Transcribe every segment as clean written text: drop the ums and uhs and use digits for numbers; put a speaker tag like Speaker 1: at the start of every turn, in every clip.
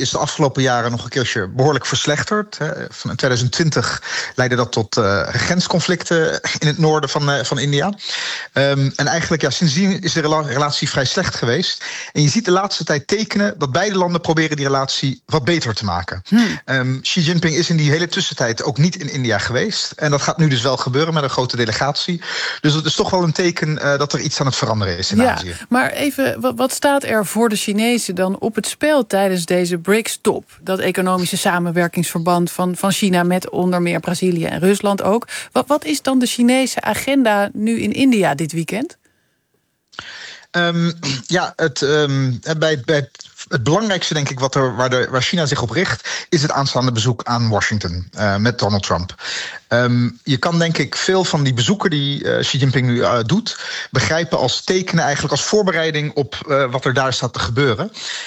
Speaker 1: is de afgelopen jaren nog een keertje behoorlijk verslechterd. Van 2020 leidde dat tot grensconflicten in het noorden van India. En eigenlijk, sindsdien is de relatie vrij slecht geweest. En je ziet de laatste tijd tekenen dat beide landen proberen die relatie wat beter te maken. Xi Jinping is in die hele tussentijd ook niet in India geweest. En dat gaat nu dus wel gebeuren met een grote delegatie. Dus dat is toch wel een teken dat er iets aan het veranderen is in Azië.
Speaker 2: Maar even, wat staat er voor de Chinezen dan op het spel tijdens deze BRICS-top? Dat economische samenwerkingsverband van China met onder meer Brazilië en Rusland ook. Wat is dan de Chinese agenda nu in India dit weekend?
Speaker 1: Het belangrijkste, denk ik, waar China zich op richt, is het aanstaande bezoek aan Washington met Donald Trump. Je kan, denk ik, veel van die bezoeken die Xi Jinping nu doet begrijpen als tekenen, eigenlijk als voorbereiding op wat er daar staat te gebeuren.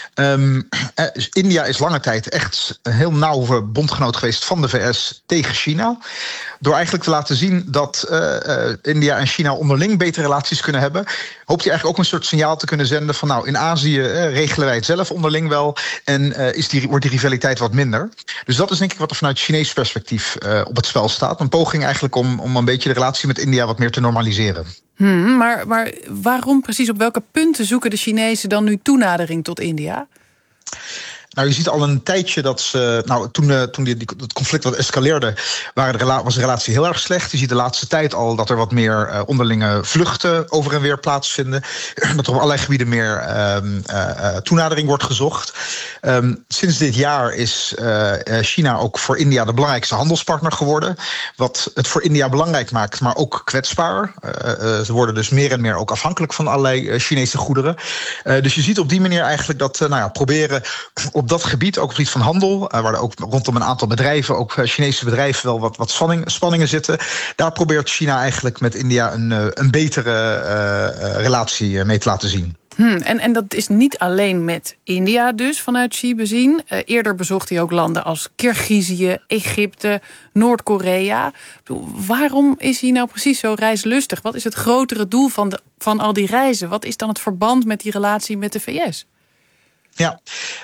Speaker 1: India is lange tijd echt een heel nauwe bondgenoot geweest van de VS tegen China. Door eigenlijk te laten zien dat India en China onderling betere relaties kunnen hebben, hoopt hij eigenlijk ook een soort signaal te kunnen zenden van in Azië regelen wij het zelf onderling wel en wordt die rivaliteit wat minder. Dus dat is, denk ik, wat er vanuit Chinees perspectief op het spel staat. Een poging eigenlijk om een beetje de relatie met India wat meer te normaliseren.
Speaker 2: Maar waarom precies, op welke punten zoeken de Chinezen dan nu toenadering tot India?
Speaker 1: Nou, je ziet al een tijdje dat ze, toen het conflict wat escaleerde, was de relatie heel erg slecht. Je ziet de laatste tijd al dat er wat meer onderlinge vluchten over en weer plaatsvinden. Dat er op allerlei gebieden meer toenadering wordt gezocht. Sinds dit jaar is China ook voor India de belangrijkste handelspartner geworden. Wat het voor India belangrijk maakt, maar ook kwetsbaar. Ze worden dus meer en meer ook afhankelijk van allerlei Chinese goederen. Dus je ziet op die manier eigenlijk dat proberen op dat gebied, ook op het gebied van handel, waar er ook rondom een aantal bedrijven, ook Chinese bedrijven, wel wat spanningen zitten. Daar probeert China eigenlijk met India een betere relatie mee te laten zien.
Speaker 2: En dat is niet alleen met India dus, vanuit Xi bezien. Eerder bezocht hij ook landen als Kirgizië, Egypte, Noord-Korea. Waarom is hij nou precies zo reislustig? Wat is het grotere doel van al die reizen? Wat is dan het verband met die relatie met de VS?
Speaker 1: Ja,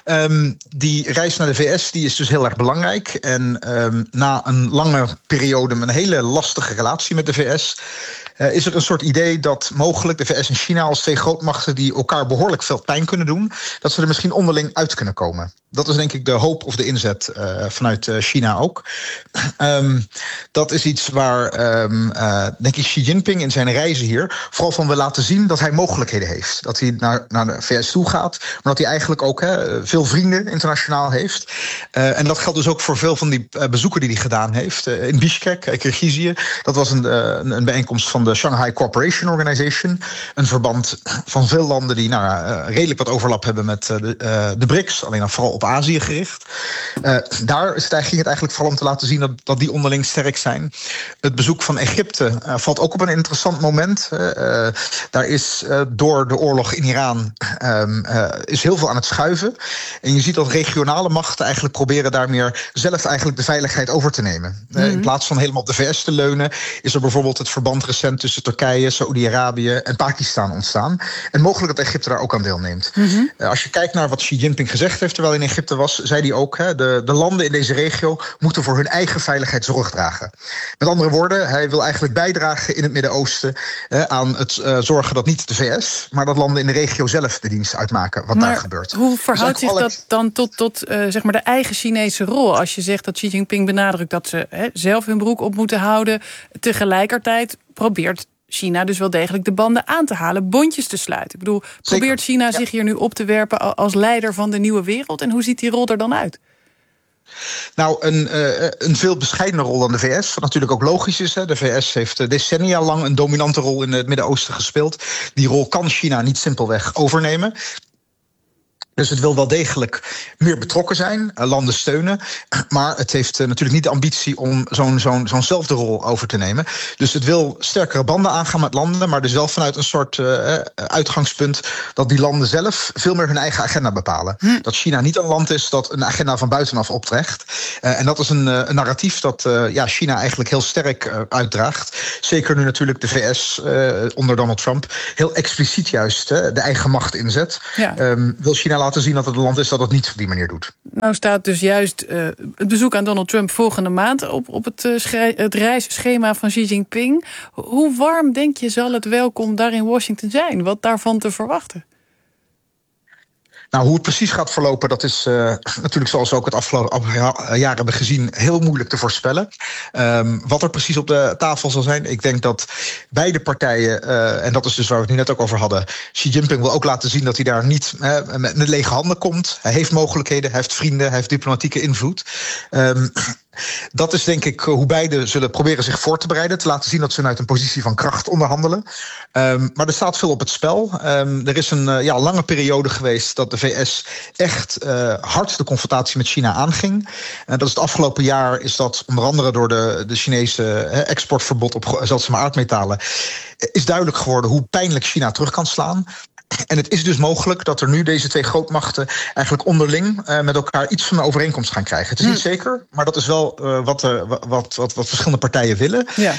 Speaker 1: die reis naar de VS die is dus heel erg belangrijk. En na een lange periode met een hele lastige relatie met de VS is er een soort idee dat mogelijk de VS en China als twee grootmachten die elkaar behoorlijk veel pijn kunnen doen, dat ze er misschien onderling uit kunnen komen. Dat is, denk ik, de hoop of de inzet vanuit China ook. Dat is iets waar, denk ik, Xi Jinping in zijn reizen hier vooral van wil laten zien dat hij mogelijkheden heeft. Dat hij naar de VS toe gaat, maar dat hij eigenlijk ook veel vrienden internationaal heeft. En dat geldt dus ook voor veel van die bezoeken die hij gedaan heeft. In Bishkek, Kirgizië, dat was een bijeenkomst van de Shanghai Cooperation Organization. Een verband van veel landen die redelijk wat overlap hebben met de BRICS, alleen dan vooral op Azië gericht. Daar ging het eigenlijk vooral om te laten zien dat die onderling sterk zijn. Het bezoek van Egypte valt ook op een interessant moment. Daar is door de oorlog in Iran is heel veel aan het schuiven. En je ziet dat regionale machten eigenlijk proberen daar meer zelf eigenlijk de veiligheid over te nemen. In plaats van helemaal op de VS te leunen, is er bijvoorbeeld het verband recent tussen Turkije, Saoedi-Arabië en Pakistan ontstaan. En mogelijk dat Egypte daar ook aan deelneemt. Als je kijkt naar wat Xi Jinping gezegd heeft terwijl hij in Egypte was, zei hij ook, de landen in deze regio moeten voor hun eigen veiligheid zorg dragen. Met andere woorden, hij wil eigenlijk bijdragen in het Midden-Oosten aan het zorgen dat niet de VS, maar dat landen in de regio zelf de dienst uitmaken wat daar gebeurt.
Speaker 2: Hoe verhoudt zich dat dan tot zeg maar de eigen Chinese rol? Als je zegt dat Xi Jinping benadrukt dat ze zelf hun broek op moeten houden, tegelijkertijd probeert China dus wel degelijk de banden aan te halen, bondjes te sluiten. Ik bedoel, probeert China zich hier nu op te werpen als leider van de nieuwe wereld? En hoe ziet die rol er dan uit?
Speaker 1: Nou, een veel bescheidener rol dan de VS, wat natuurlijk ook logisch is. De VS heeft decennia lang een dominante rol in het Midden-Oosten gespeeld. Die rol kan China niet simpelweg overnemen. Dus het wil wel degelijk meer betrokken zijn, landen steunen. Maar het heeft natuurlijk niet de ambitie om zo'nzelfde rol over te nemen. Dus het wil sterkere banden aangaan met landen, maar dus wel vanuit een soort uitgangspunt dat die landen zelf veel meer hun eigen agenda bepalen. Dat China niet een land is dat een agenda van buitenaf optrekt. En dat is een narratief dat China eigenlijk heel sterk uitdraagt. Zeker nu natuurlijk de VS onder Donald Trump heel expliciet juist de eigen macht inzet. Ja. Wil China laten zien dat het een land is dat het niet op die manier doet.
Speaker 2: Nou staat dus juist het bezoek aan Donald Trump volgende maand op het reisschema van Xi Jinping. Hoe warm, denk je, zal het welkom daar in Washington zijn? Wat daarvan te verwachten?
Speaker 1: Nou, hoe het precies gaat verlopen, dat is natuurlijk, zoals we ook het afgelopen jaar hebben gezien, heel moeilijk te voorspellen. Wat er precies op de tafel zal zijn. Ik denk dat beide partijen, en dat is dus waar we het nu net ook over hadden, Xi Jinping wil ook laten zien dat hij daar niet met lege handen komt. Hij heeft mogelijkheden, hij heeft vrienden, hij heeft diplomatieke invloed. Dat is denk ik hoe beide zullen proberen zich voor te bereiden. Te laten zien dat ze vanuit een positie van kracht onderhandelen. Maar er staat veel op het spel. Er is een lange periode geweest dat de VS echt hard de confrontatie met China aanging. Dat is het afgelopen jaar is dat onder andere door de Chinese exportverbod op zeldzame aardmetalen is duidelijk geworden hoe pijnlijk China terug kan slaan. En het is dus mogelijk dat er nu deze twee grootmachten eigenlijk onderling met elkaar iets van een overeenkomst gaan krijgen. Het is niet zeker, maar dat is wel wat verschillende partijen willen. Ja.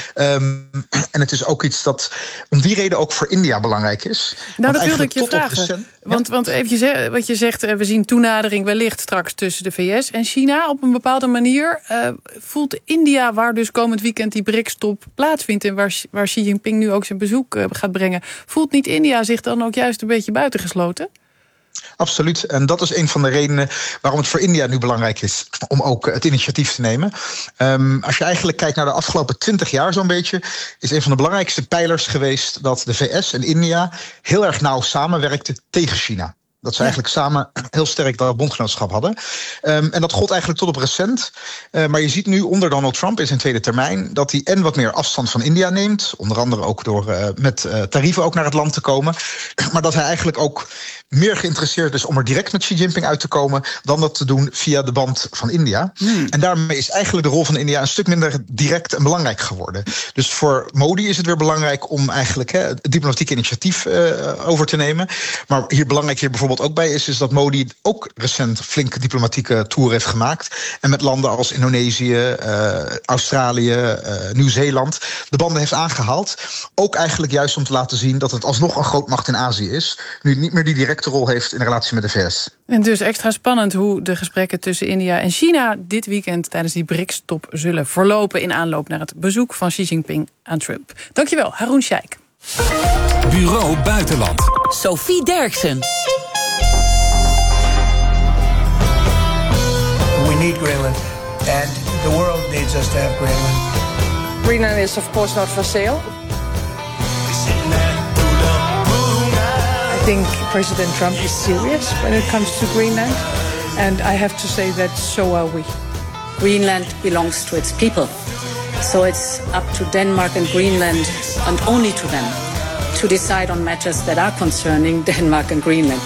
Speaker 1: En het is ook iets dat om die reden ook voor India belangrijk is.
Speaker 2: Nou, dat wilde ik je vragen. Want even wat je zegt, we zien toenadering wellicht straks tussen de VS en China op een bepaalde manier. Voelt India, waar dus komend weekend die BRICS-top plaatsvindt en waar Xi Jinping nu ook zijn bezoek gaat brengen, voelt niet India zich dan ook juist een beetje buitengesloten? Absoluut. En dat is een van de redenen waarom het voor India nu belangrijk is om ook het initiatief te nemen. Als je eigenlijk kijkt naar de afgelopen 20 jaar zo'n beetje, is een van de belangrijkste pijlers geweest dat de VS en India heel erg nauw samenwerkten tegen China. Dat ze eigenlijk samen heel sterk dat bondgenootschap hadden. En dat gold eigenlijk tot op recent. Maar je ziet nu onder Donald Trump in zijn tweede termijn dat hij en wat meer afstand van India neemt. Onder andere ook door met tarieven ook naar het land te komen. Maar dat hij eigenlijk ook meer geïnteresseerd is om er direct met Xi Jinping uit te komen dan dat te doen via de band van India. En daarmee is eigenlijk de rol van India een stuk minder direct en belangrijk geworden. Dus voor Modi is het weer belangrijk om eigenlijk het diplomatieke initiatief over te nemen. Maar belangrijk hier bijvoorbeeld ook bij is dat Modi ook recent flinke diplomatieke tour heeft gemaakt. En met landen als Indonesië, Australië, Nieuw-Zeeland de banden heeft aangehaald. Ook eigenlijk juist om te laten zien dat het alsnog een grootmacht in Azië is. Nu het niet meer die directe rol heeft in de relatie met de VS. En dus extra spannend hoe de gesprekken tussen India en China dit weekend tijdens die BRICS-top zullen verlopen in aanloop naar het bezoek van Xi Jinping aan Trump. Dankjewel, Haroon Sheikh.
Speaker 3: Bureau Buitenland.
Speaker 4: Sophie Derksen.
Speaker 5: We need Greenland, and the world needs us to have Greenland.
Speaker 6: Greenland is of course not for sale. I think President Trump is serious when it comes to Greenland, and I have to say that so are we.
Speaker 7: Greenland belongs to its people, so it's up to Denmark and Greenland, and only to them, to decide on matters that are concerning Denmark and Greenland.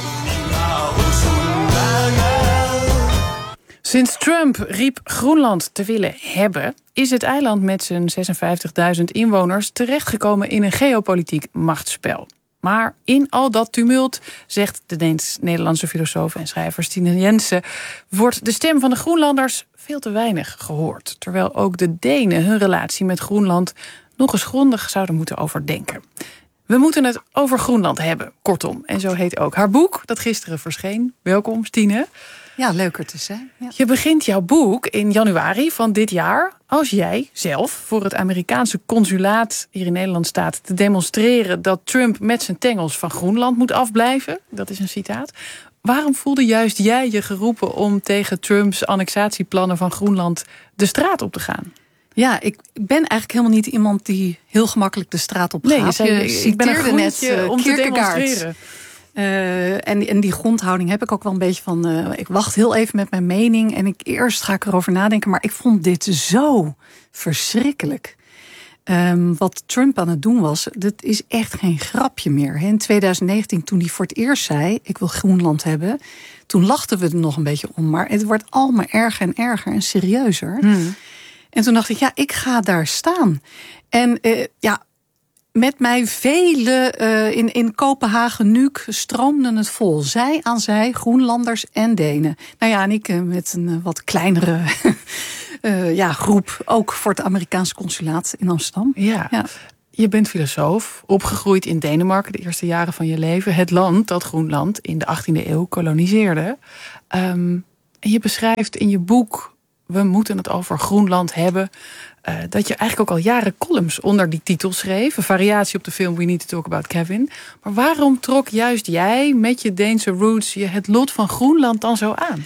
Speaker 2: Sinds Trump riep Groenland te willen hebben, is het eiland met zijn 56.000 inwoners terechtgekomen in een geopolitiek machtsspel. Maar in al dat tumult, zegt de Nederlandse filosoof en schrijver Stine Jensen, wordt de stem van de Groenlanders veel te weinig gehoord. Terwijl ook de Denen hun relatie met Groenland nog eens grondig zouden moeten overdenken. We moeten het over Groenland hebben, kortom. En zo heet ook haar boek, dat gisteren verscheen. Welkom, Stine.
Speaker 8: Ja, leuk er te zijn. Ja.
Speaker 2: Je begint jouw boek in januari van dit jaar als jij zelf voor het Amerikaanse consulaat hier in Nederland staat te demonstreren dat Trump met zijn tengels van Groenland moet afblijven. Dat is een citaat. Waarom voelde juist jij je geroepen om tegen Trumps annexatieplannen van Groenland de straat op te gaan?
Speaker 8: Ja, ik ben eigenlijk helemaal niet iemand die heel gemakkelijk de straat op gaat.
Speaker 2: Nee, ik ben een groentje om te demonstreren.
Speaker 8: En die grondhouding heb ik ook wel een beetje van ik wacht heel even met mijn mening en eerst ga ik erover nadenken. Maar ik vond dit zo verschrikkelijk. Wat Trump aan het doen was, dat is echt geen grapje meer. In 2019, toen hij voor het eerst zei, ik wil Groenland hebben, toen lachten we er nog een beetje om. Maar het wordt allemaal erger en serieuzer. En toen dacht ik, ja, ik ga daar staan. En met mij vele in Kopenhagen Nuuk stroomden het vol. Zij aan zij, Groenlanders en Denen. Nou ja, en ik met een wat kleinere groep, ook voor het Amerikaanse consulaat in Amsterdam.
Speaker 2: Ja. Je bent filosoof, opgegroeid in Denemarken de eerste jaren van je leven. Het land dat Groenland in de 18e eeuw koloniseerde. En je beschrijft in je boek, we moeten het over Groenland hebben, dat je eigenlijk ook al jaren columns onder die titel schreef. Een variatie op de film We Need to Talk About Kevin. Maar waarom trok juist jij met je Deense roots je het lot van Groenland dan zo aan?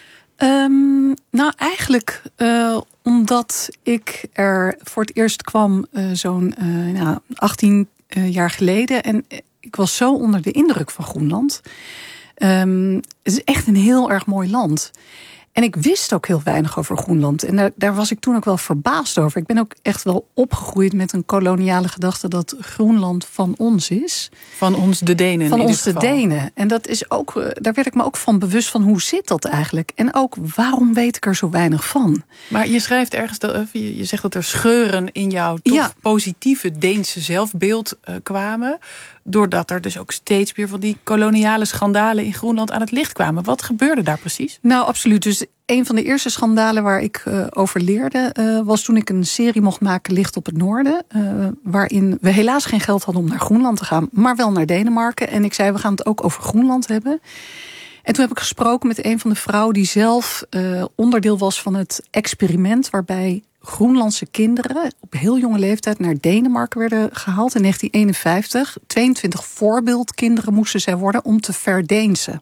Speaker 8: Nou, eigenlijk omdat ik er voor het eerst kwam zo'n 18 jaar geleden. En ik was zo onder de indruk van Groenland. Het is echt een heel erg mooi land. En ik wist ook heel weinig over Groenland. En daar was ik toen ook wel verbaasd over. Ik ben ook echt wel opgegroeid met een koloniale gedachte dat Groenland van ons is.
Speaker 2: Van ons de Denen.
Speaker 8: Van ons de Denen. En dat is ook, daar werd ik me ook van bewust van hoe zit dat eigenlijk. En ook waarom weet ik er zo weinig van.
Speaker 2: Maar je schrijft ergens, je zegt dat er scheuren in jouw toch positieve Deense zelfbeeld kwamen. Doordat er dus ook steeds meer van die koloniale schandalen in Groenland aan het licht kwamen. Wat gebeurde daar precies?
Speaker 8: Nou, absoluut. Dus een van de eerste schandalen waar ik over leerde was toen ik een serie mocht maken, Licht op het Noorden. Waarin we helaas geen geld hadden om naar Groenland te gaan, maar wel naar Denemarken. En ik zei, we gaan het ook over Groenland hebben. En toen heb ik gesproken met een van de vrouwen die zelf onderdeel was van het experiment waarbij Groenlandse kinderen op heel jonge leeftijd naar Denemarken werden gehaald in 1951. 22 voorbeeldkinderen moesten zij worden om te verdeensen.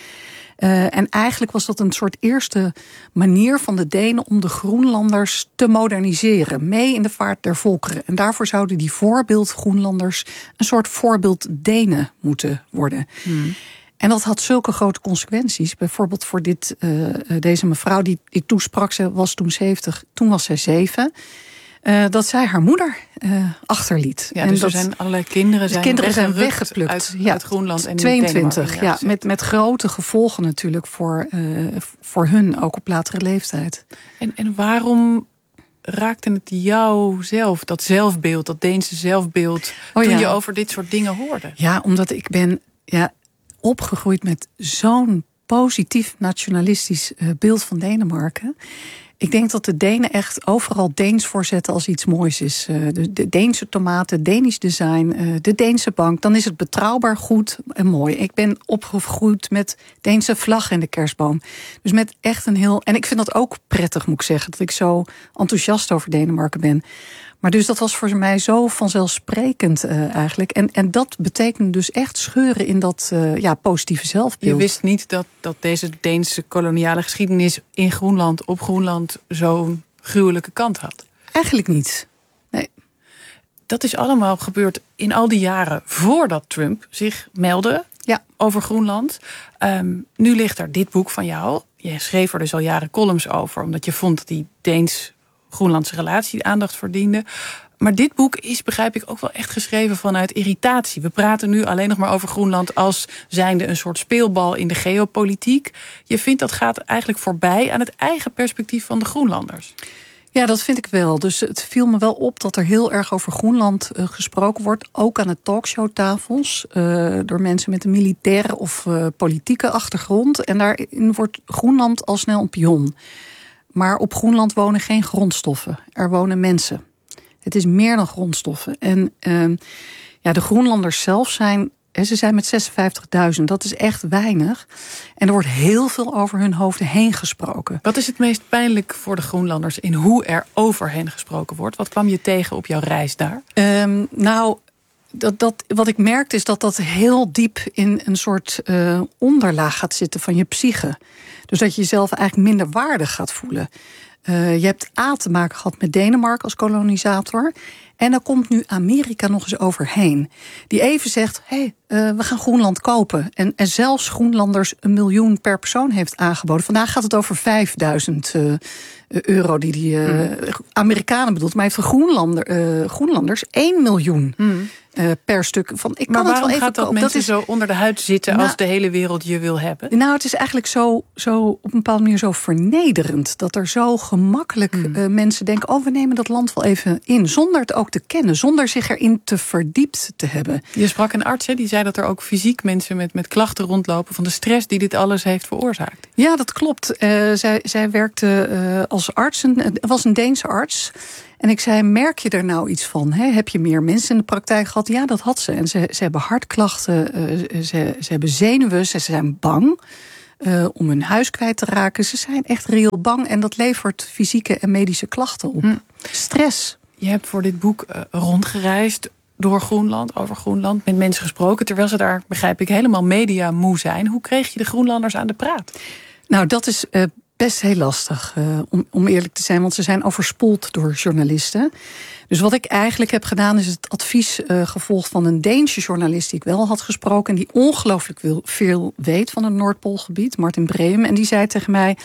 Speaker 8: En eigenlijk was dat een soort eerste manier van de Denen om de Groenlanders te moderniseren. Mee in de vaart der volkeren. En daarvoor zouden die voorbeeld Groenlanders een soort voorbeeld Denen moeten worden. En dat had zulke grote consequenties. Bijvoorbeeld voor deze mevrouw die ik toesprak, ze was toen 70, toen was zij 7. Dat zij haar moeder achterliet.
Speaker 2: Ja, dus er zijn allerlei kinderen zijn
Speaker 8: weggeplukt
Speaker 2: uit Groenland en
Speaker 8: 22, ja, met grote gevolgen natuurlijk voor hun, ook op latere leeftijd.
Speaker 2: En waarom raakte het jou zelf, dat zelfbeeld, dat Deense zelfbeeld, toen je over dit soort dingen hoorde?
Speaker 8: Ja, omdat ik ben opgegroeid met zo'n positief nationalistisch beeld van Denemarken. Ik denk dat de Denen echt overal Deens voorzetten als iets moois is. De Deense tomaten, Denisch design, de Deense bank. Dan is het betrouwbaar, goed en mooi. Ik ben opgegroeid met Deense vlag in de kerstboom. Dus met echt een heel... En ik vind dat ook prettig, moet ik zeggen, dat ik zo enthousiast over Denemarken ben. Maar dus dat was voor mij zo vanzelfsprekend eigenlijk. En dat betekent dus echt scheuren in dat positieve zelfbeeld.
Speaker 2: Je wist niet dat deze Deense koloniale geschiedenis in Groenland, op Groenland, zo'n gruwelijke kant had?
Speaker 8: Eigenlijk niet. Nee.
Speaker 2: Dat is allemaal gebeurd in al die jaren voordat Trump zich meldde over Groenland. Nu ligt er dit boek van jou. Je schreef er dus al jaren columns over, omdat je vond dat die Deens-Groenlandse relatie aandacht verdiende. Maar dit boek is, begrijp ik, ook wel echt geschreven vanuit irritatie. We praten nu alleen nog maar over Groenland als zijnde een soort speelbal in de geopolitiek. Je vindt dat gaat eigenlijk voorbij aan het eigen perspectief van de Groenlanders.
Speaker 8: Ja, dat vind ik wel. Dus het viel me wel op dat er heel erg over Groenland gesproken wordt. Ook aan de talkshowtafels. Door mensen met een militaire of politieke achtergrond. En daarin wordt Groenland al snel een pion. Maar op Groenland wonen geen grondstoffen. Er wonen mensen. Het is meer dan grondstoffen. En de Groenlanders zelf zijn met 56.000. Dat is echt weinig. En er wordt heel veel over hun hoofden heen gesproken.
Speaker 2: Wat is het meest pijnlijk voor de Groenlanders in hoe er over hen gesproken wordt? Wat kwam je tegen op jouw reis daar?
Speaker 8: Wat ik merkte is dat heel diep in een soort onderlaag gaat zitten van je psyche. Dus dat je jezelf eigenlijk minder waardig gaat voelen. Je hebt te maken gehad met Denemarken als kolonisator. En daar komt nu Amerika nog eens overheen. Die even zegt, we gaan Groenland kopen. En zelfs Groenlanders $1 miljoen per persoon heeft aangeboden. Vandaag gaat het over €5.000 die Amerikanen bedoelt. Maar heeft de Groenlanders 1 miljoen per stuk. Ik
Speaker 2: maar
Speaker 8: kan het wel even
Speaker 2: gaat dat
Speaker 8: kopen.
Speaker 2: mensen zo onder de huid zitten als de hele wereld je wil hebben?
Speaker 8: Nou, het is eigenlijk zo op een bepaalde manier zo vernederend. Dat er zo gemakkelijk mensen denken, we nemen dat land wel even in. Zonder het ook ook te kennen, zonder zich erin te verdiept te hebben.
Speaker 2: Je sprak een arts, die zei dat er ook fysiek mensen met klachten rondlopen van de stress die dit alles heeft veroorzaakt.
Speaker 8: Ja, dat klopt. Zij werkte als arts, was een Deense arts. En ik zei, merk je er nou iets van? Heb je meer mensen in de praktijk gehad? Ja, dat had ze. En ze hebben hartklachten, ze hebben zenuwen, ze zijn bang om hun huis kwijt te raken. Ze zijn echt reëel bang en dat levert fysieke en medische klachten op. Stress.
Speaker 2: Je hebt voor dit boek rondgereisd door Groenland, over Groenland, met mensen gesproken, terwijl ze daar, begrijp ik, helemaal mediamoe zijn. Hoe kreeg je de Groenlanders aan de praat?
Speaker 8: Nou, dat is best heel lastig, om eerlijk te zijn, want ze zijn overspoeld door journalisten. Dus wat ik eigenlijk heb gedaan is het advies gevolgd van een Deense journalist die ik wel had gesproken en die ongelooflijk veel weet van het Noordpoolgebied, Martin Breum. En die zei tegen mij,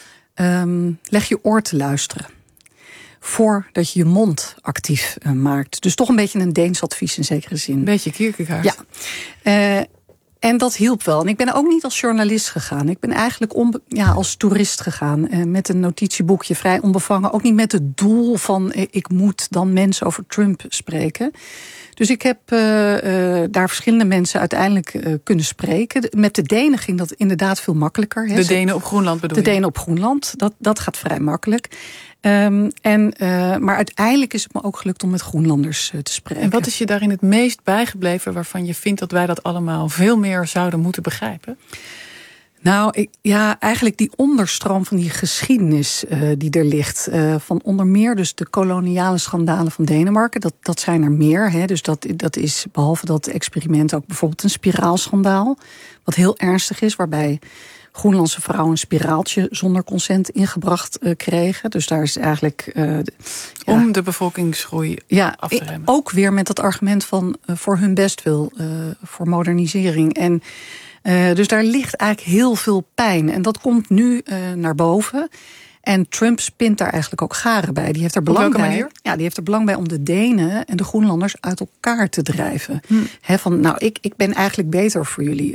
Speaker 8: leg je oor te luisteren voordat je je mond actief maakt. Dus toch een beetje een Deens advies in zekere zin.
Speaker 2: Een beetje Kierkegaard.
Speaker 8: Ja. En dat hielp wel. En ik ben ook niet als journalist gegaan. Ik ben eigenlijk als toerist gegaan. Met een notitieboekje, vrij onbevangen. Ook niet met het doel van ik moet dan mensen over Trump spreken. Dus ik heb daar verschillende mensen uiteindelijk kunnen spreken. Met de Denen ging dat inderdaad veel makkelijker.
Speaker 2: De Denen op Groenland bedoel je?
Speaker 8: De Denen op Groenland, dat gaat vrij makkelijk. Maar uiteindelijk is het me ook gelukt om met Groenlanders te spreken.
Speaker 2: En wat is je daarin het meest bijgebleven waarvan je vindt dat wij dat allemaal veel meer zouden moeten begrijpen?
Speaker 8: Nou, eigenlijk die onderstroom van die geschiedenis die er ligt. Van onder meer dus de koloniale schandalen van Denemarken. Dat zijn er meer. Dus dat is behalve dat experiment ook bijvoorbeeld een spiraalschandaal. Wat heel ernstig is, waarbij Groenlandse vrouwen een spiraaltje zonder consent ingebracht kregen. Dus daar is eigenlijk
Speaker 2: om de bevolkingsgroei af te remmen.
Speaker 8: Ook weer met dat argument van voor hun bestwil, voor modernisering. En dus daar ligt eigenlijk heel veel pijn. En dat komt nu naar boven. En Trump spint daar eigenlijk ook garen bij. Die heeft er belang bij.
Speaker 2: Manier?
Speaker 8: Ja, die heeft er belang bij om de Denen en de Groenlanders uit elkaar te drijven. Ik ben eigenlijk beter voor jullie.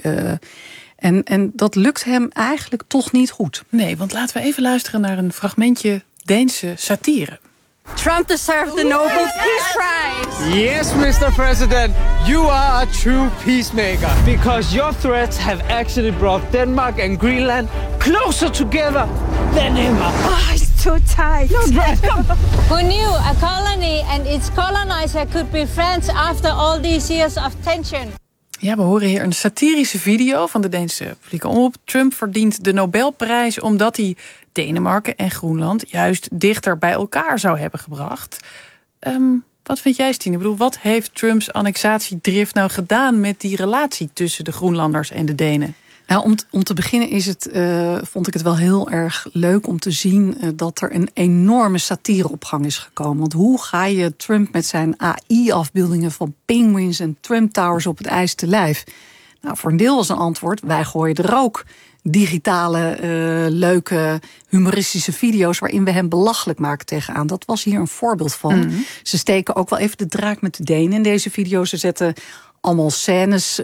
Speaker 8: En dat lukt hem eigenlijk toch niet goed.
Speaker 2: Nee, want laten we even luisteren naar een fragmentje Deense satire.
Speaker 4: Trump deserved the Nobel Peace Prize.
Speaker 9: Yes, Mr. President, you are a true peacemaker. Because your threats have actually brought Denmark and Greenland closer together than ever.
Speaker 4: Oh, it's too tight.
Speaker 9: No, come.
Speaker 10: Who knew a colony and its colonizer could be friends after all these years of tension?
Speaker 2: Ja, we horen hier een satirische video van de Deense publieke omroep. Trump verdient de Nobelprijs omdat hij Denemarken en Groenland juist dichter bij elkaar zou hebben gebracht. Wat vind jij, Stine? Ik bedoel, wat heeft Trumps annexatiedrift nou gedaan met die relatie tussen de Groenlanders en de Denen?
Speaker 8: Nou, om te beginnen vond ik het wel heel erg leuk om te zien dat er een enorme satire op gang is gekomen. Want hoe ga je Trump met zijn AI-afbeeldingen van penguins en Trump Towers op het ijs te lijf? Nou, voor een deel was een antwoord, wij gooien er ook digitale, leuke, humoristische video's waarin we hem belachelijk maken tegenaan. Dat was hier een voorbeeld van. Mm-hmm. Ze steken ook wel even de draak met de Denen in deze video. Ze zetten allemaal scènes.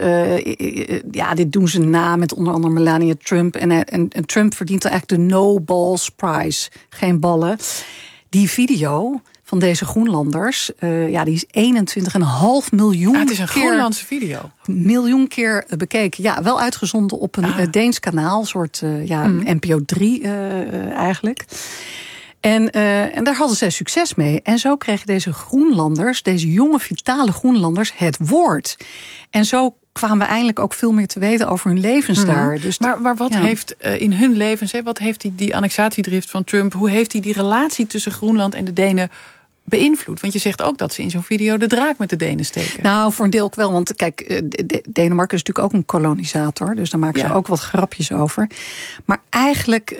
Speaker 8: Dit doen ze na met onder andere Melania Trump. En Trump verdient eigenlijk de No Balls Prize. Geen ballen. Die video van deze Groenlanders, die is 21,5 miljoen keer.
Speaker 2: Het is een Groenlandse video.
Speaker 8: Miljoen keer bekeken. Ja, wel uitgezonden op een Deens kanaal. Een soort NPO 3 eigenlijk. En daar hadden zij succes mee. En zo kregen deze Groenlanders, deze jonge, vitale Groenlanders, het woord. En zo kwamen we eindelijk ook veel meer te weten over hun levens daar. Dus
Speaker 2: maar wat heeft in hun levens, wat heeft die annexatiedrift van Trump, hoe heeft hij die relatie tussen Groenland en de Denen beïnvloed? Want je zegt ook dat ze in zo'n video de draak met de Denen steken.
Speaker 8: Nou, voor een deel ook wel. Want kijk, Denemarken is natuurlijk ook een kolonisator. Dus daar maken ze ook wat grapjes over. Maar eigenlijk,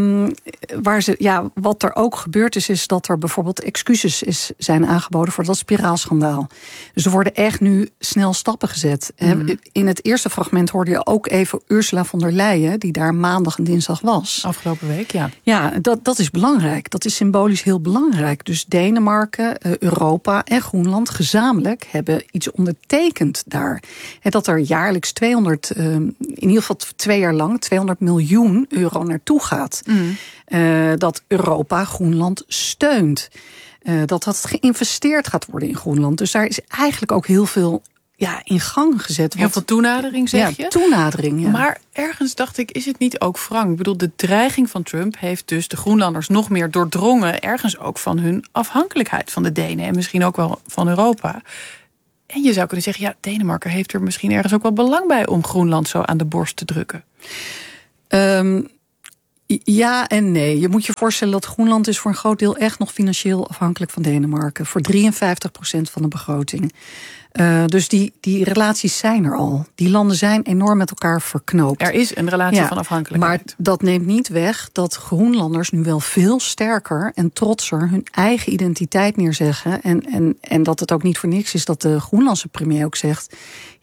Speaker 8: wat er ook gebeurd is dat er bijvoorbeeld excuses zijn aangeboden voor dat spiraalschandaal. Dus er worden echt nu snel stappen gezet. Mm-hmm. In het eerste fragment hoorde je ook even Ursula von der Leyen, die daar maandag en dinsdag was.
Speaker 2: Afgelopen week, ja.
Speaker 8: Ja, dat is belangrijk. Dat is symbolisch heel belangrijk. Dus Denemarken, Denemarken, Europa en Groenland gezamenlijk hebben iets ondertekend daar. En dat er jaarlijks in ieder geval 2 jaar lang, €200 miljoen naartoe gaat. Dat Europa Groenland steunt. Dat geïnvesteerd gaat worden in Groenland. Dus daar is eigenlijk ook heel veel in gang gezet.
Speaker 2: Heel veel toenadering, zeg je?
Speaker 8: Ja, toenadering, ja.
Speaker 2: Maar ergens dacht ik, is het niet ook wrang? Ik bedoel, de dreiging van Trump heeft dus de Groenlanders nog meer doordrongen, ergens ook van hun afhankelijkheid van de Denen en misschien ook wel van Europa. En je zou kunnen zeggen, Denemarken heeft er misschien ergens ook wel belang bij om Groenland zo aan de borst te drukken.
Speaker 8: Ja en nee. Je moet je voorstellen dat Groenland is voor een groot deel echt nog financieel afhankelijk van Denemarken. Voor 53% van de begroting. Dus die relaties zijn er al. Die landen zijn enorm met elkaar verknoopt.
Speaker 2: Er is een relatie van afhankelijkheid.
Speaker 8: Maar dat neemt niet weg dat Groenlanders nu wel veel sterker en trotser hun eigen identiteit neerzeggen. En dat het ook niet voor niks is dat de Groenlandse premier ook zegt,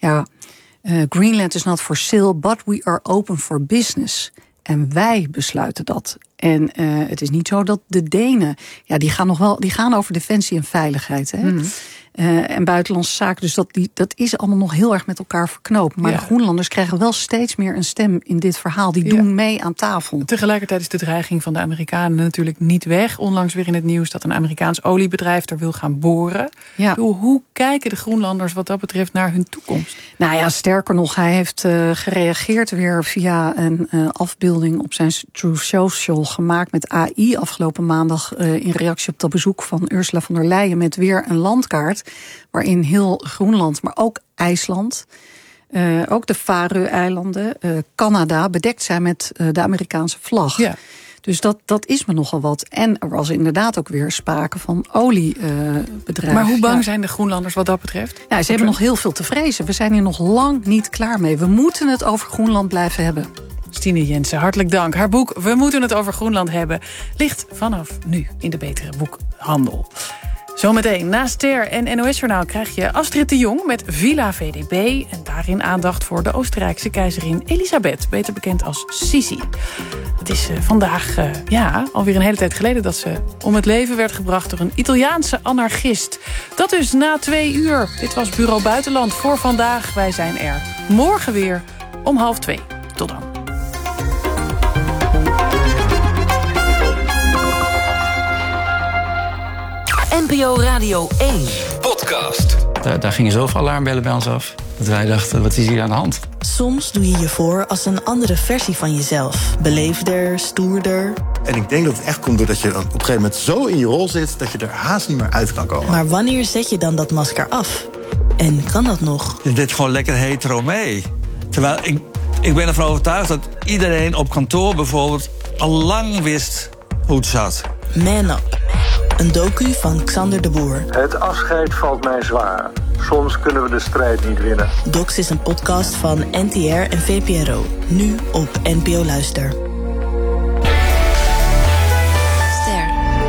Speaker 8: Greenland is not for sale, but we are open for business. En wij besluiten dat. En het is niet zo dat de Denen, die gaan over defensie en veiligheid. Hè? En buitenlandse zaken. Dus dat is allemaal nog heel erg met elkaar verknoopt. Maar de Groenlanders krijgen wel steeds meer een stem in dit verhaal. Die doen mee aan tafel.
Speaker 2: Tegelijkertijd is de dreiging van de Amerikanen natuurlijk niet weg. Onlangs weer in het nieuws dat een Amerikaans oliebedrijf er wil gaan boren. Ja. Hoe kijken de Groenlanders wat dat betreft naar hun toekomst?
Speaker 8: Nou ja, sterker nog, hij heeft gereageerd weer via een afbeelding op zijn Truth Social gemaakt met AI afgelopen maandag in reactie op dat bezoek van Ursula von der Leyen met weer een landkaart waarin heel Groenland, maar ook IJsland, ook de Faroe-eilanden, Canada bedekt zijn met de Amerikaanse vlag. Ja. Dus dat is me nogal wat. En er was inderdaad ook weer sprake van oliebedrijven.
Speaker 2: Maar hoe bang zijn de Groenlanders wat dat betreft?
Speaker 8: Ja, ze hebben nog heel veel te vrezen. We zijn hier nog lang niet klaar mee. We moeten het over Groenland blijven hebben.
Speaker 2: Stine Jensen, hartelijk dank. Haar boek We moeten het over Groenland hebben ligt vanaf nu in de betere boekhandel. Zometeen na Ster en NOS-journaal krijg je Astrid de Jong met Villa VDB. En daarin aandacht voor de Oostenrijkse keizerin Elisabeth, beter bekend als Sisi. Het is vandaag alweer een hele tijd geleden dat ze om het leven werd gebracht door een Italiaanse anarchist. Dat dus na 2 uur. Dit was Bureau Buitenland voor vandaag. Wij zijn er morgen weer om 1:30. Tot dan.
Speaker 11: NPO Radio 1.
Speaker 3: Podcast.
Speaker 12: Daar gingen zoveel alarmbellen bij ons af. Dat wij dachten, wat is hier aan de hand?
Speaker 13: Soms doe je je voor als een andere versie van jezelf. Beleefder, stoerder.
Speaker 14: En ik denk dat het echt komt doordat je op een gegeven moment zo in je rol zit dat je er haast niet meer uit kan komen.
Speaker 13: Maar wanneer zet je dan dat masker af? En kan dat nog?
Speaker 15: Je deed gewoon lekker hetero mee. Terwijl ik ben ervan overtuigd dat iedereen op kantoor bijvoorbeeld al lang wist hoe het zat.
Speaker 13: Man Up. Een docu van Xander de Boer.
Speaker 16: Het afscheid valt mij zwaar. Soms kunnen we de strijd niet winnen.
Speaker 13: Docs is een podcast van NTR en VPRO. Nu op NPO Luister.
Speaker 11: Ster.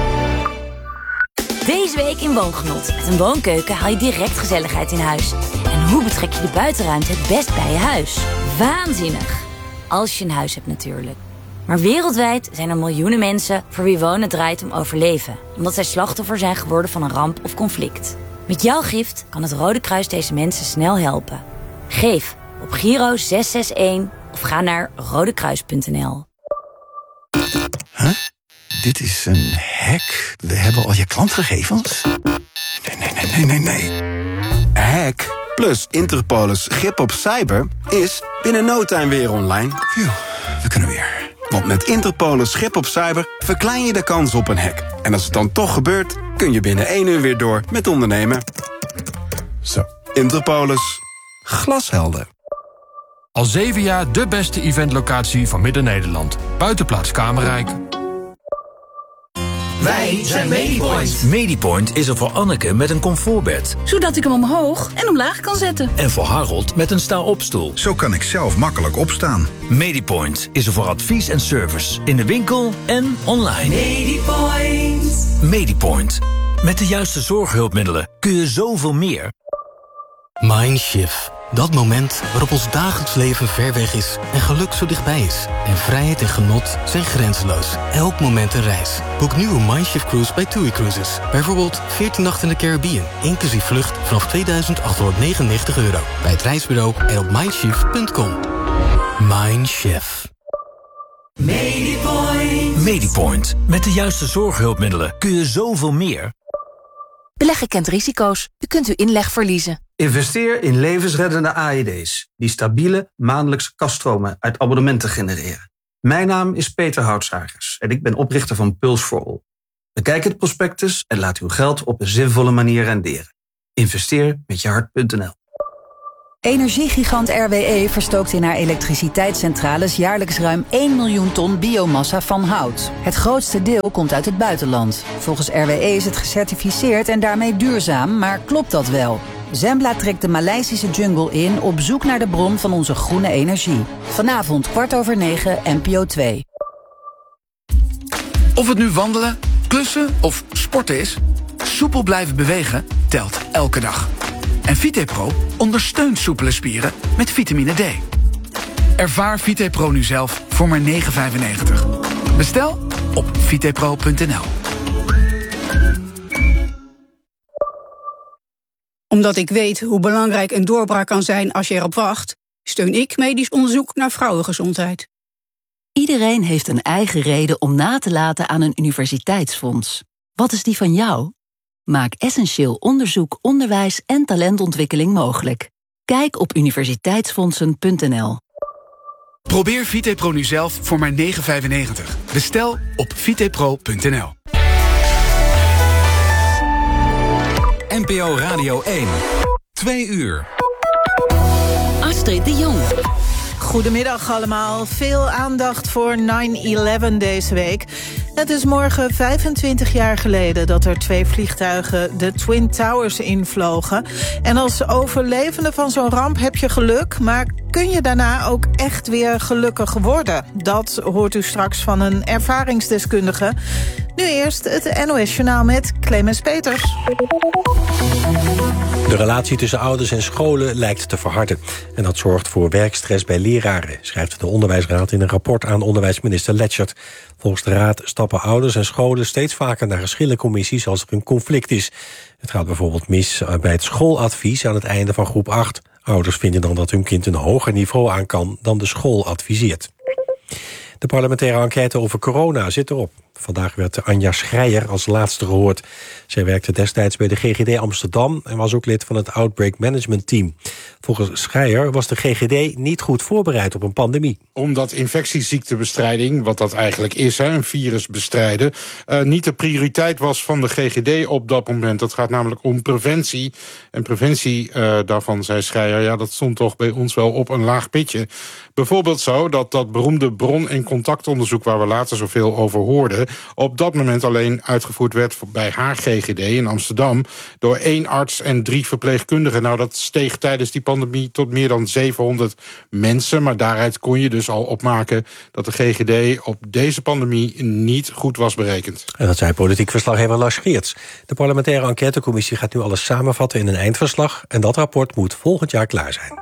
Speaker 11: Deze week in Woongenot. Met een woonkeuken haal je direct gezelligheid in huis. En hoe betrek je de buitenruimte het best bij je huis? Waanzinnig. Als je een huis hebt natuurlijk. Maar wereldwijd zijn er miljoenen mensen voor wie wonen draait om overleven. Omdat zij slachtoffer zijn geworden van een ramp of conflict. Met jouw gift kan het Rode Kruis deze mensen snel helpen. Geef op Giro 661 of ga naar rodekruis.nl.
Speaker 17: Huh? Dit is een hack. We hebben al je klantgegevens? Nee. Hack plus Interpolis grip op cyber is binnen no time weer online. Phew, we kunnen weer. Want met Interpolis grip op cyber verklein je de kans op een hack. En als het dan toch gebeurt, kun je binnen 1 uur weer door met ondernemen. Zo, Interpolis. Glashelder.
Speaker 18: Al 7 jaar de beste eventlocatie van Midden-Nederland. Buitenplaats Kamerrijk.
Speaker 19: Wij zijn Medipoint. Medipoint is er voor Anneke met een comfortbed.
Speaker 20: Zodat ik hem omhoog en omlaag kan zetten.
Speaker 19: En voor Harold met een sta-opstoel.
Speaker 21: Zo kan ik zelf makkelijk opstaan.
Speaker 19: Medipoint is er voor advies en service. In de winkel en online.
Speaker 20: Medipoint.
Speaker 19: Medipoint. Met de juiste zorghulpmiddelen kun je zoveel meer.
Speaker 22: Mindshift.
Speaker 1: Dat moment waarop ons dagelijks leven ver weg is en geluk zo dichtbij is. En vrijheid en genot zijn grenzeloos. Elk moment een reis. Boek nu een Mindshift cruise bij TUI Cruises. Bijvoorbeeld 14 nachten in de Caribbean, inclusief vlucht vanaf €2.899. Bij het reisbureau en op mindshift.com. Mindshift.
Speaker 19: Medipoint. Met de juiste zorghulpmiddelen kun je zoveel meer.
Speaker 22: Beleggen kent risico's. U kunt uw inleg verliezen.
Speaker 23: Investeer in levensreddende AED's... die stabiele maandelijkse kaststromen uit abonnementen genereren. Mijn naam is Peter Houtsagers en ik ben oprichter van Pulse for All. Bekijk het prospectus en laat uw geld op een zinvolle manier renderen. Investeer met je hart.nl.
Speaker 24: Energiegigant RWE verstookt in haar elektriciteitscentrales jaarlijks ruim 1 miljoen ton biomassa van hout. Het grootste deel komt uit het buitenland. Volgens RWE is het gecertificeerd en daarmee duurzaam, maar klopt dat wel? Zembla trekt de Maleisische jungle in op zoek naar de bron van onze groene energie. Vanavond 9:15 NPO 2.
Speaker 25: Of het nu wandelen, klussen of sporten is, soepel blijven bewegen telt elke dag. En VitePro ondersteunt soepele spieren met vitamine D. Ervaar VitePro nu zelf voor maar €9,95. Bestel op vitepro.nl.
Speaker 26: Omdat ik weet hoe belangrijk een doorbraak kan zijn als je erop wacht, steun ik medisch onderzoek naar vrouwengezondheid.
Speaker 22: Iedereen heeft een eigen reden om na te laten aan een universiteitsfonds. Wat is die van jou? Maak essentieel onderzoek, onderwijs en talentontwikkeling mogelijk. Kijk op universiteitsfondsen.nl.
Speaker 25: Probeer VitePro nu zelf voor maar €9,95. Bestel op vitepro.nl.
Speaker 3: NPO Radio 1. 2 uur.
Speaker 22: Astrid de Jong.
Speaker 27: Goedemiddag allemaal. Veel aandacht voor 9/11 deze week. Het is morgen 25 jaar geleden dat er 2 vliegtuigen de Twin Towers invlogen. En als overlevende van zo'n ramp heb je geluk, maar kun je daarna ook echt weer gelukkig worden? Dat hoort u straks van een ervaringsdeskundige. Nu eerst het NOS-journaal met Clemens Peters.
Speaker 28: De relatie tussen ouders en scholen lijkt te verharden. En dat zorgt voor werkstress bij leraren, schrijft de Onderwijsraad in een rapport aan onderwijsminister Letchert. Volgens de raad stappen ouders en scholen steeds vaker naar geschillencommissies als er een conflict is. Het gaat bijvoorbeeld mis bij het schooladvies aan het einde van groep 8. Ouders vinden dan dat hun kind een hoger niveau aan kan dan de school adviseert. De parlementaire enquête over corona zit erop. Vandaag werd Anja Schreier als laatste gehoord. Zij werkte destijds bij de GGD Amsterdam en was ook lid van het Outbreak Management Team. Volgens Schreier was de GGD niet goed voorbereid op een pandemie.
Speaker 29: Omdat infectieziektebestrijding, wat dat eigenlijk is, een virus bestrijden, niet de prioriteit was van de GGD op dat moment. Dat gaat namelijk om preventie. En preventie daarvan, zei Schreier, ja, dat stond toch bij ons wel op een laag pitje. Bijvoorbeeld zo dat beroemde bron- en contactonderzoek waar we later zoveel over hoorden, op dat moment alleen uitgevoerd werd bij haar GGD in Amsterdam door 1 arts en 3 verpleegkundigen. Nou, dat steeg tijdens die pandemie tot meer dan 700 mensen. Maar daaruit kon je dus al opmaken dat de GGD op deze pandemie niet goed was berekend.
Speaker 28: En dat zei politiek verslaggever Lars Geerts. De parlementaire enquêtecommissie gaat nu alles samenvatten in een eindverslag. En dat rapport moet volgend jaar klaar zijn.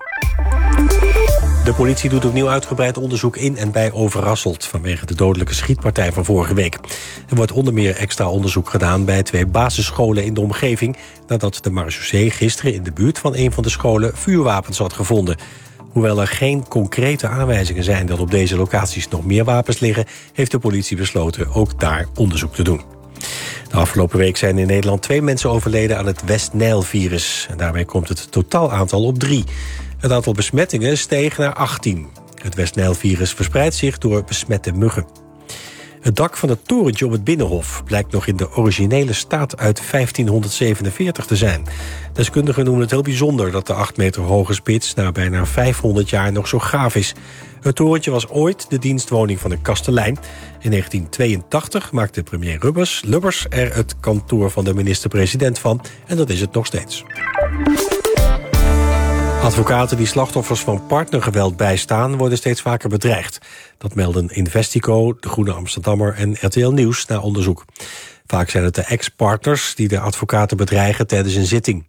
Speaker 28: De politie doet opnieuw uitgebreid onderzoek in en bij Overasselt vanwege de dodelijke schietpartij van vorige week. Er wordt onder meer extra onderzoek gedaan bij 2 basisscholen in de omgeving, nadat de marechaussee gisteren in de buurt van een van de scholen vuurwapens had gevonden. Hoewel er geen concrete aanwijzingen zijn dat op deze locaties nog meer wapens liggen, heeft de politie besloten ook daar onderzoek te doen. De afgelopen week zijn in Nederland 2 mensen overleden aan het West-Nijl-virus. En daarmee komt het totaalaantal op 3. Het aantal besmettingen steeg naar 18. Het West-Nijl-virus verspreidt zich door besmette muggen. Het dak van het torentje op het Binnenhof blijkt nog in de originele staat uit 1547 te zijn. Deskundigen noemen het heel bijzonder dat de 8 meter hoge spits na bijna 500 jaar nog zo gaaf is. Het torentje was ooit de dienstwoning van een kastelein. In 1982 maakte premier Lubbers er het kantoor van de minister-president van. En dat is het nog steeds. Advocaten die slachtoffers van partnergeweld bijstaan worden steeds vaker bedreigd. Dat melden Investico, De Groene Amsterdammer en RTL Nieuws na onderzoek. Vaak zijn het de ex-partners die de advocaten bedreigen tijdens een zitting.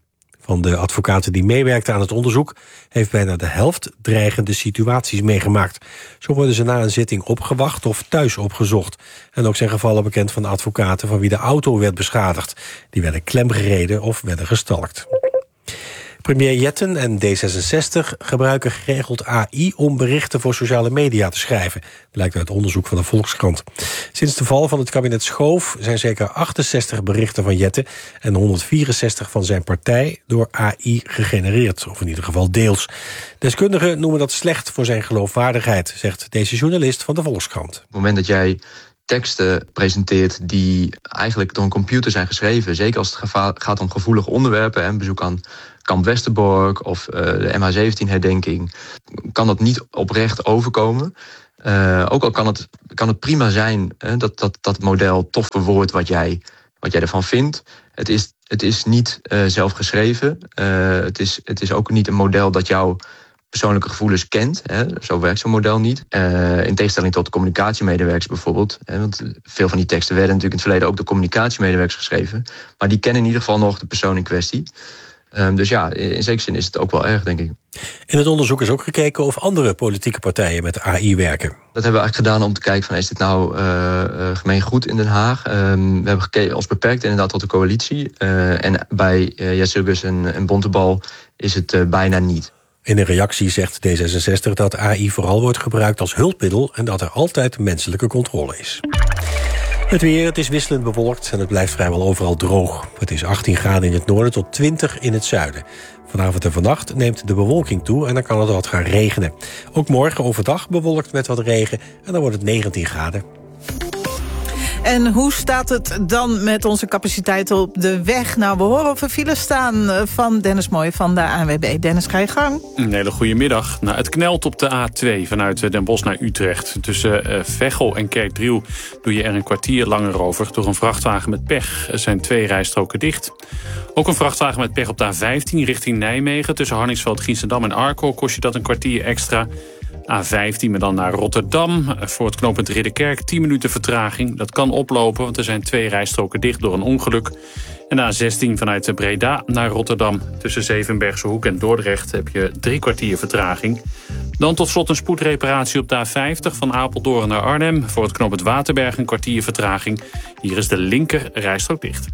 Speaker 28: Van de advocaten die meewerkten aan het onderzoek heeft bijna de helft dreigende situaties meegemaakt. Zo worden ze na een zitting opgewacht of thuis opgezocht. En ook zijn gevallen bekend van advocaten van wie de auto werd beschadigd. Die werden klemgereden of werden gestalkt. Premier Jetten en D66 gebruiken geregeld AI om berichten voor sociale media te schrijven, blijkt uit onderzoek van de Volkskrant. Sinds de val van het kabinet Schoof zijn zeker 68 berichten van Jetten en 164 van zijn partij door AI gegenereerd, of in ieder geval deels. Deskundigen noemen dat slecht voor zijn geloofwaardigheid, zegt deze journalist van de Volkskrant.
Speaker 2: Op het moment dat jij teksten presenteert die eigenlijk door een computer zijn geschreven, zeker als het gaat om gevoelige onderwerpen, een bezoek aan Kamp Westerbork of de MH17-herdenking, kan dat niet oprecht overkomen. Ook al kan het prima zijn dat het model tof verwoordt wat jij ervan vindt. Het is niet zelf geschreven. Het is ook niet een model dat jouw persoonlijke gevoelens kent. Zo werkt zo'n model niet. In tegenstelling tot communicatiemedewerkers bijvoorbeeld. Want veel van die teksten werden natuurlijk in het verleden ook door communicatiemedewerkers geschreven. Maar die kennen in ieder geval nog de persoon in kwestie. Dus ja, in zekere zin is het ook wel erg, denk ik.
Speaker 28: In het onderzoek is ook gekeken of andere politieke partijen met AI werken.
Speaker 2: Dat hebben we eigenlijk gedaan om te kijken van, is dit nou gemeengoed in Den Haag? We hebben gekeken, ons beperkt inderdaad tot de coalitie. En bij Jessicus en Bontebal is het bijna niet.
Speaker 28: In een reactie zegt D66 dat AI vooral wordt gebruikt als hulpmiddel en dat er altijd menselijke controle is. Het weer, het is wisselend bewolkt en het blijft vrijwel overal droog. Het is 18 graden in het noorden tot 20 in het zuiden. Vanavond en vannacht neemt de bewolking toe en dan kan het wat gaan regenen. Ook morgen overdag bewolkt met wat regen en dan wordt het 19 graden.
Speaker 27: En hoe staat het dan met onze capaciteit op de weg? Nou, we horen of er files staan van Dennis Mooij van de ANWB. Dennis, ga je gang.
Speaker 4: Een hele goede middag. Nou, het knelt op de A2 vanuit Den Bosch naar Utrecht. Tussen Veghel en Kerkdriel doe je er een kwartier langer over. Door een vrachtwagen met pech zijn 2 rijstroken dicht. Ook een vrachtwagen met pech op de A15 richting Nijmegen. Tussen Harningsveld, Giessendam en Arkel kost je dat een kwartier extra. A15, maar dan naar Rotterdam. Voor het knooppunt Ridderkerk 10 minuten vertraging. Dat kan oplopen, want er zijn 2 rijstroken dicht door een ongeluk. En A16 vanuit Breda naar Rotterdam. Tussen Zevenbergse Hoek en Dordrecht heb je 3 kwartier vertraging. Dan tot slot een spoedreparatie op de A50 van Apeldoorn naar Arnhem. Voor het knooppunt Waterberg een kwartier vertraging. Hier is de linker rijstrook dicht.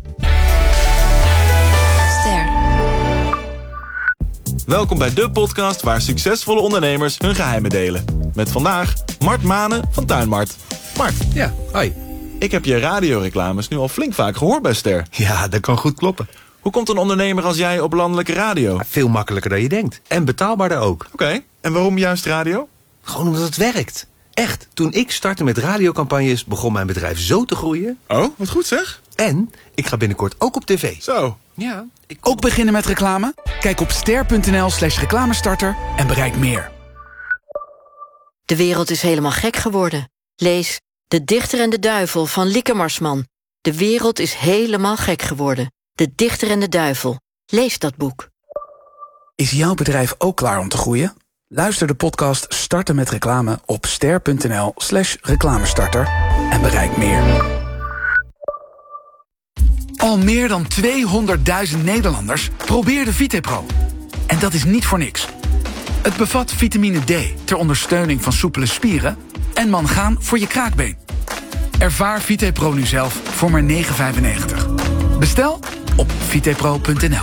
Speaker 5: Welkom bij de podcast waar succesvolle ondernemers hun geheimen delen. Met vandaag Mart Manen van Tuinmart. Mart.
Speaker 6: Ja, hoi.
Speaker 5: Ik heb je radioreclames nu al flink vaak gehoord bij Ster.
Speaker 6: Ja, dat kan goed kloppen.
Speaker 5: Hoe komt een ondernemer als jij op landelijke radio?
Speaker 6: Veel makkelijker dan je denkt. En betaalbaarder ook.
Speaker 5: Oké, en waarom juist radio?
Speaker 6: Gewoon omdat het werkt. Echt, toen ik startte met radiocampagnes begon mijn bedrijf zo te groeien.
Speaker 5: Oh, wat goed zeg.
Speaker 6: En ik ga binnenkort ook op tv.
Speaker 5: Zo.
Speaker 6: Ja.
Speaker 25: Ook beginnen met reclame? Kijk op ster.nl/reclamestarter en bereik meer.
Speaker 7: De wereld is helemaal gek geworden. Lees De Dichter en de Duivel van Lieke Marsman. De wereld is helemaal gek geworden. De Dichter en de Duivel. Lees dat boek.
Speaker 25: Is jouw bedrijf ook klaar om te groeien? Luister de podcast Starten met reclame op ster.nl/reclamestarter en bereik meer. Al meer dan 200.000 Nederlanders probeerden VitePro. En dat is niet voor niks. Het bevat vitamine D ter ondersteuning van soepele spieren en mangaan voor je kraakbeen. Ervaar VitePro nu zelf voor maar €9,95. Bestel op vitepro.nl.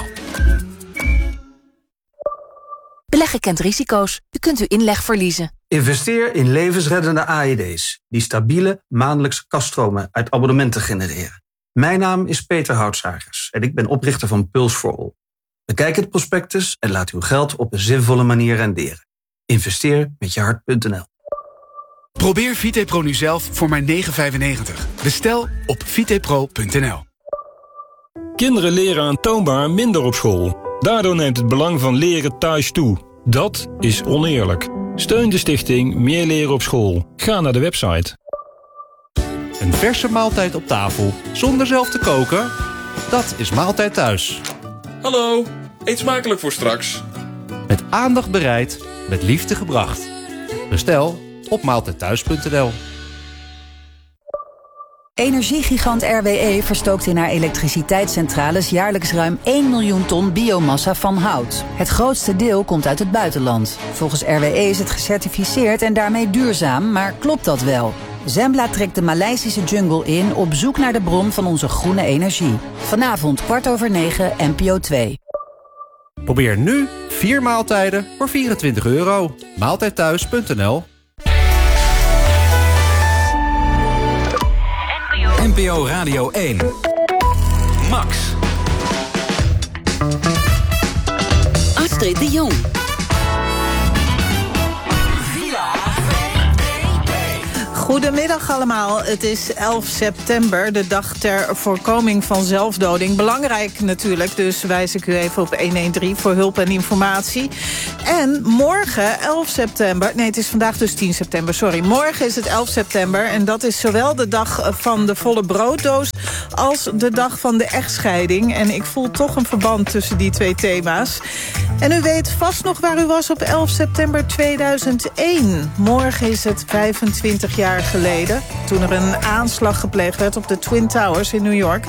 Speaker 24: Beleggen kent risico's. U kunt uw inleg verliezen.
Speaker 23: Investeer in levensreddende AED's die stabiele maandelijkse kaststromen uit abonnementen genereren. Mijn naam is Peter Houtsagers en ik ben oprichter van Pulse for All. Bekijk het prospectus en laat uw geld op een zinvolle manier renderen. Investeer met je hart.nl.
Speaker 25: Probeer VitePro nu zelf voor maar €9,95. Bestel op vitepro.nl.
Speaker 8: Kinderen leren aantoonbaar minder op school. Daardoor neemt het belang van leren thuis toe. Dat is oneerlijk. Steun de stichting Meer Leren op School. Ga naar de website.
Speaker 9: Een verse maaltijd op tafel, zonder zelf te koken? Dat is Maaltijd Thuis.
Speaker 10: Hallo, eet smakelijk voor straks.
Speaker 9: Met aandacht bereid, met liefde gebracht. Bestel op maaltijdthuis.nl.
Speaker 24: Energiegigant RWE verstookt in haar elektriciteitscentrales jaarlijks ruim 1 miljoen ton biomassa van hout. Het grootste deel komt uit het buitenland. Volgens RWE is het gecertificeerd en daarmee duurzaam, maar klopt dat wel? Zembla trekt de Maleisische jungle in op zoek naar de bron van onze groene energie. Vanavond 9:15, NPO 2.
Speaker 9: Probeer nu 4 maaltijden voor €24. Maaltijdthuis.nl.
Speaker 3: NPO Radio 1. Max.
Speaker 11: Astrid de Jong.
Speaker 27: Goedemiddag allemaal. Het is 11 september, de dag ter voorkoming van zelfdoding. Belangrijk natuurlijk, dus wijs ik u even op 113 voor hulp en informatie. En morgen, 11 september... Nee, het is vandaag dus 10 september, sorry. Morgen is het 11 september en dat is zowel de dag van de volle brooddoos als de dag van de echtscheiding. En ik voel toch een verband tussen die twee thema's. En u weet vast nog waar u was op 11 september 2001. Morgen is het 25 jaar geleden, toen er een aanslag gepleegd werd op de Twin Towers in New York.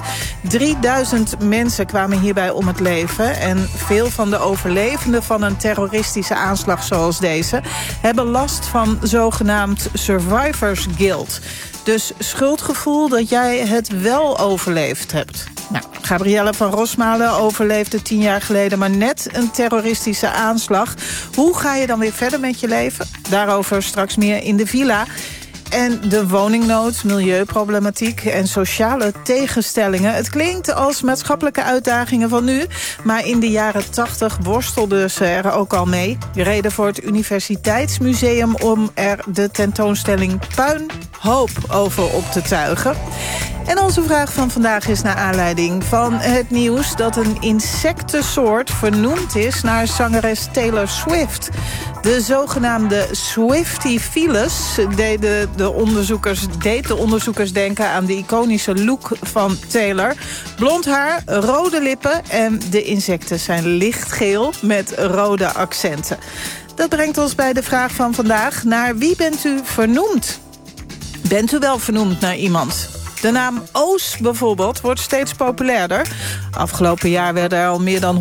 Speaker 27: 3000 mensen kwamen hierbij om het leven. En veel van de overlevenden van een terroristische aanslag zoals deze hebben last van zogenaamd survivors guilt. Dus schuldgevoel dat jij het wel overleefd hebt. Nou, Gabrielle van Rosmalen overleefde 10 jaar geleden maar net een terroristische aanslag. Hoe ga je dan weer verder met je leven? Daarover straks meer in de villa. En de woningnood, milieuproblematiek en sociale tegenstellingen. Het klinkt als maatschappelijke uitdagingen van nu, maar in de jaren 80 worstelden ze er ook al mee. Reden voor het Universiteitsmuseum om er de tentoonstelling Puinhoop over op te tuigen. En onze vraag van vandaag is naar aanleiding van het nieuws dat een insectensoort vernoemd is naar zangeres Taylor Swift. De zogenaamde Swiftie-Phyllis deed de onderzoekers denken aan de iconische look van Taylor. Blond haar, rode lippen en de insecten zijn lichtgeel met rode accenten. Dat brengt ons bij de vraag van vandaag: naar wie bent u vernoemd? Bent u wel vernoemd naar iemand? De naam Oos bijvoorbeeld wordt steeds populairder. Afgelopen jaar werden er al meer dan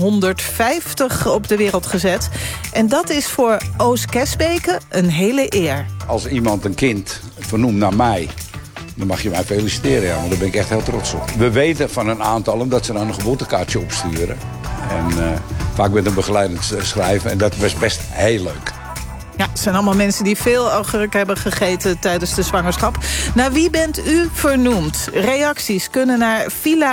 Speaker 27: 150 op de wereld gezet. En dat is voor Oos Kesbeke een hele eer.
Speaker 12: Als iemand een kind vernoemt naar mij, dan mag je mij feliciteren, ja, want daar ben ik echt heel trots op. We weten van een aantal dat ze dan een geboortekaartje opsturen. En vaak met een begeleidend schrijven. En dat was best heel leuk.
Speaker 27: Ja, het zijn allemaal mensen die veel augurk hebben gegeten tijdens de zwangerschap. Naar wie bent u vernoemd? Reacties kunnen naar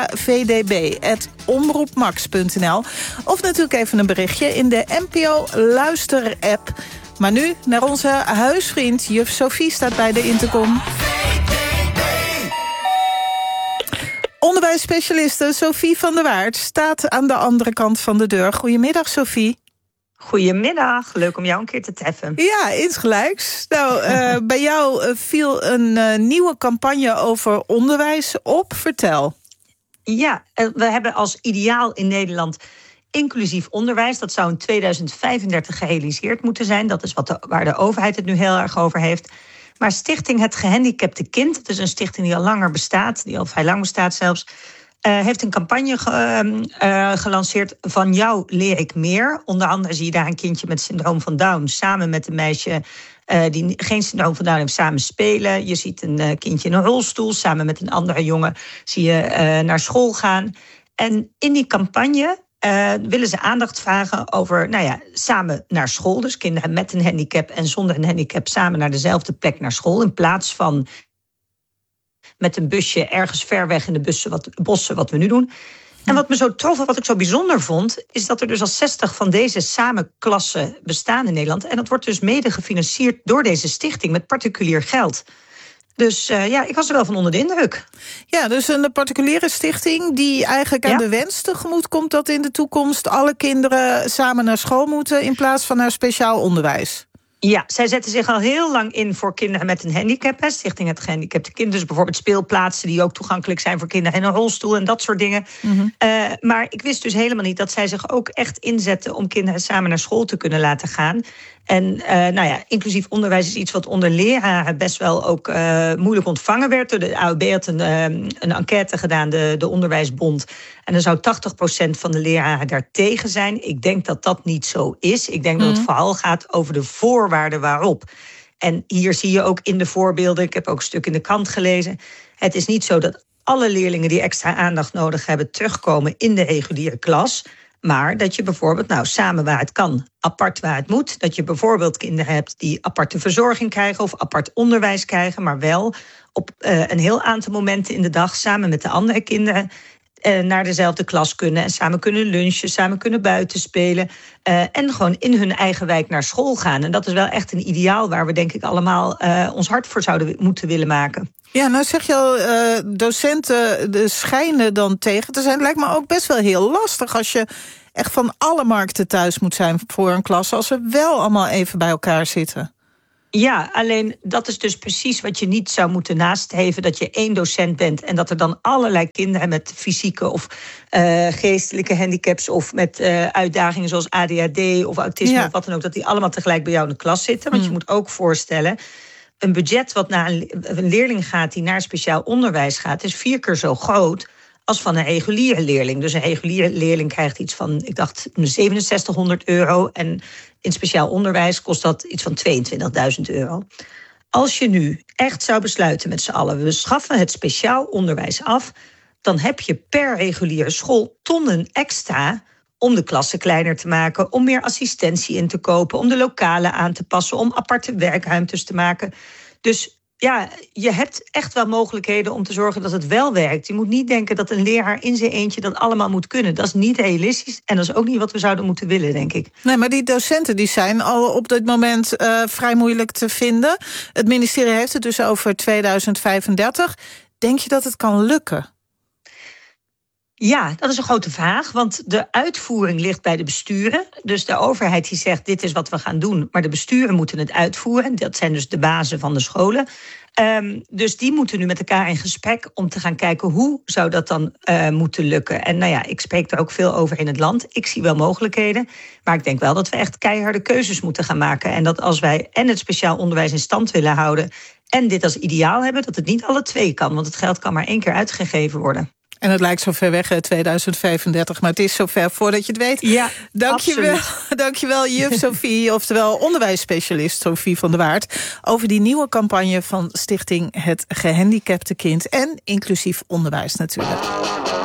Speaker 27: villavdb@omroepmax.nl of natuurlijk even een berichtje in de NPO Luister-app. Maar nu naar onze huisvriend. Juf Sophie staat bij de intercom. Onderwijsspecialiste Sophie van der Waard staat aan de andere kant van de deur. Goedemiddag, Sophie.
Speaker 13: Goedemiddag, leuk om jou een keer te treffen.
Speaker 27: Ja, insgelijks. Nou, bij jou viel een nieuwe campagne over onderwijs op. Vertel.
Speaker 13: Ja, we hebben als ideaal in Nederland inclusief onderwijs. Dat zou in 2035 gerealiseerd moeten zijn. Dat is waar de overheid het nu heel erg over heeft. Maar Stichting Het Gehandicapte Kind, dat is een stichting die al langer bestaat, die al vrij lang bestaat zelfs, heeft een campagne gelanceerd. Van jou leer ik meer. Onder andere zie je daar een kindje met syndroom van Down samen met een meisje die geen syndroom van Down heeft samen spelen. Je ziet een kindje in een rolstoel samen met een andere jongen zie je naar school gaan. En in die campagne willen ze aandacht vragen over samen naar school. Dus kinderen met een handicap en zonder een handicap samen naar dezelfde plek naar school. In plaats van met een busje ergens ver weg in de bossen wat we nu doen. En wat me zo trof en wat ik zo bijzonder vond, is dat er dus al 60 van deze samenklassen bestaan in Nederland. En dat wordt dus mede gefinancierd door deze stichting met particulier geld. Dus ik was er wel van onder de indruk.
Speaker 27: Ja, dus een particuliere stichting die eigenlijk aan de wens tegemoet komt dat in de toekomst alle kinderen samen naar school moeten in plaats van naar speciaal onderwijs.
Speaker 13: Ja, zij zetten zich al heel lang in voor kinderen met een handicap. Stichting Het Gehandicapte Kind. Dus bijvoorbeeld speelplaatsen die ook toegankelijk zijn voor kinderen in een rolstoel en dat soort dingen. Mm-hmm. Maar ik wist dus helemaal niet dat zij zich ook echt inzetten om kinderen samen naar school te kunnen laten gaan. En inclusief onderwijs is iets wat onder leraren best wel ook moeilijk ontvangen werd. De AOB had een enquête gedaan, de Onderwijsbond. En dan zou 80% van de leraren daar tegen zijn. Ik denk dat dat niet zo is. Ik denk dat het vooral gaat over de voorwaarden waarop. En hier zie je ook in de voorbeelden, ik heb ook een stuk in de krant gelezen. Het is niet zo dat alle leerlingen die extra aandacht nodig hebben terugkomen in de reguliere klas. Maar dat je bijvoorbeeld, samen waar het kan, apart waar het moet. Dat je bijvoorbeeld kinderen hebt die aparte verzorging krijgen of apart onderwijs krijgen. Maar wel op een heel aantal momenten in de dag samen met de andere kinderen naar dezelfde klas kunnen. En samen kunnen lunchen, samen kunnen buiten spelen. En gewoon in hun eigen wijk naar school gaan. En dat is wel echt een ideaal waar we denk ik allemaal ons hart voor zouden moeten willen maken.
Speaker 27: Ja, nou zeg je al, docenten schijnen dan tegen te zijn. Het lijkt me ook best wel heel lastig als je echt van alle markten thuis moet zijn voor een klas, als ze wel allemaal even bij elkaar zitten.
Speaker 13: Ja, alleen dat is dus precies wat je niet zou moeten nastreven, dat je 1 docent bent en dat er dan allerlei kinderen met fysieke of geestelijke handicaps of met uitdagingen zoals ADHD of autisme of wat dan ook, dat die allemaal tegelijk bij jou in de klas zitten. Want je moet ook voorstellen, een budget wat naar een leerling gaat die naar speciaal onderwijs gaat, is 4 keer zo groot als van een reguliere leerling. Dus een reguliere leerling krijgt iets van, ik dacht, €6700. En in speciaal onderwijs kost dat iets van €22.000. Als je nu echt zou besluiten met z'n allen, we schaffen het speciaal onderwijs af, dan heb je per reguliere school tonnen extra om de klassen kleiner te maken, om meer assistentie in te kopen, om de lokalen aan te passen, om aparte werkruimtes te maken. Dus ja, je hebt echt wel mogelijkheden om te zorgen dat het wel werkt. Je moet niet denken dat een leraar in zijn eentje dat allemaal moet kunnen. Dat is niet realistisch en dat is ook niet wat we zouden moeten willen, denk ik.
Speaker 27: Nee, maar die docenten die zijn al op dit moment vrij moeilijk te vinden. Het ministerie heeft het dus over 2035. Denk je dat het kan lukken?
Speaker 13: Ja, dat is een grote vraag, want de uitvoering ligt bij de besturen. Dus de overheid die zegt, dit is wat we gaan doen, maar de besturen moeten het uitvoeren. Dat zijn dus de bazen van de scholen. Dus die moeten nu met elkaar in gesprek om te gaan kijken hoe zou dat dan moeten lukken. En ik spreek er ook veel over in het land. Ik zie wel mogelijkheden, maar ik denk wel dat we echt keiharde keuzes moeten gaan maken. En dat als wij en het speciaal onderwijs in stand willen houden en dit als ideaal hebben, dat het niet alle twee kan, want het geld kan maar 1 keer uitgegeven worden.
Speaker 27: En het lijkt zo ver weg, 2035, maar het is zo ver voordat je het weet.
Speaker 13: Ja,
Speaker 27: Dankjewel, juf Sophie, oftewel onderwijsspecialist Sophie van der Waard, over die nieuwe campagne van Stichting Het Gehandicapte Kind en inclusief onderwijs natuurlijk.